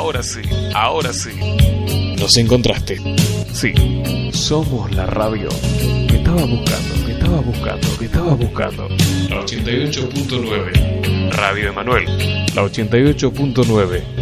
Ahora sí, ahora sí. Nos encontraste. Sí, somos la radio que estaba buscando. La 88.9. Radio Emanuel, la 88.9.